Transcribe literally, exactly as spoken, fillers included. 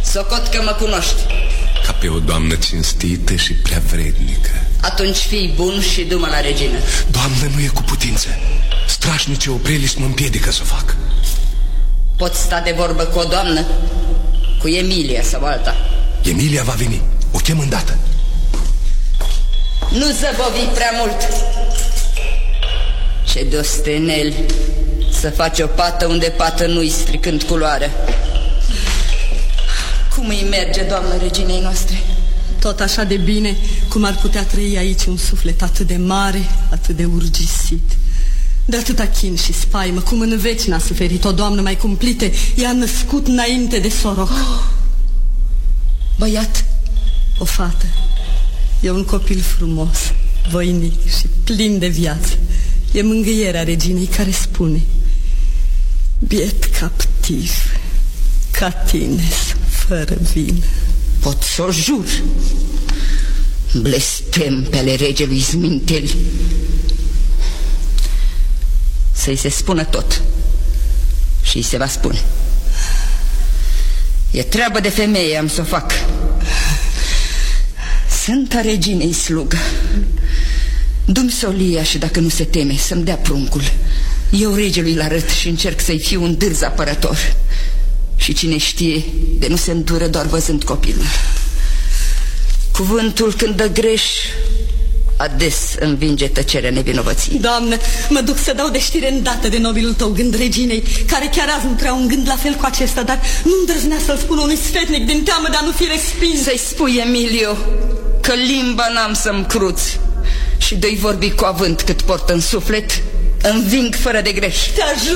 Socot că mă cunoști. Ca pe o doamnă cinstită și prea vrednică. Atunci fii bun și du-mă la regină. Doamnă, nu e cu putință. Strașnice opreliști mă împiedică să o fac. Poți sta de vorbă cu o doamnă? Cu Emilia sau alta? Emilia va veni, o chem îndată. Nu zăbovi prea mult. Ce dostenel să faci o pată unde pată nu-i, stricând culoarea. Cum îi merge, doamnă reginei noastre? Tot așa de bine cum ar putea trăi aici un suflet atât de mare, atât de urgisit. De atâta chin și spaimă, cum în veci n-a suferit o doamnă mai cumplită. I-a născut înainte de soroc. Oh, băiat? O fată. E un copil frumos, voinic și plin de viață. E mângâierea reginei care spune: biet captiv, ca tine, fără vină. Pot să o jur. Blestem pe ale regelui Sminteli. Să-i se spună tot. Și-i se va spune. E treabă de femeie, am să o fac. Sunt a reginei slugă. Du-mi solia și dacă nu se teme să-mi dea pruncul. Eu regelui l-arăt și încerc să-i fiu un dârz apărător. Și cine știe, de nu se îndură doar văzând copilul. Cuvântul când dă greș ades învinge tăcerea nevinovății. Doamnă, mă duc să dau de știre îndată de nobilul tău gând reginei, care chiar azi nu prea un gând la fel cu acesta, dar nu îndrăznea să-l spun unui sfetnic din teamă de a nu fi respins. Să-i spui, Emilio, că limba n-am să-mi cruț și doi vorbi cu avânt cât port în suflet, înving fără de greș. Te ajut.